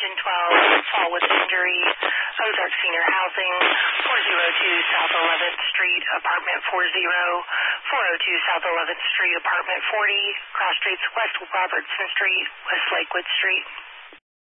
fall with injury, Ozark Senior Housing, 402 South 11th Street, Apartment 40, 402 South 11th Street, Apartment 40, Cross Streets, West Robertson Street, West Lakewood Street.